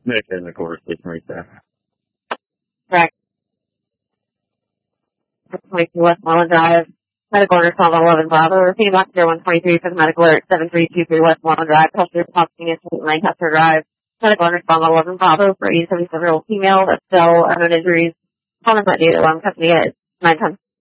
Nick and the core stationary staff. Correct. 22 Westmoreland Drive. Medical alert 11 Bravo. Repeating box 0123 for the medical alert 7323 Westmoreland Drive. Customer talking in Lancaster Drive. Medical alert 11 Bravo for 87-year-old female that's still unknown injuries. Call us at 801 company at 9 times.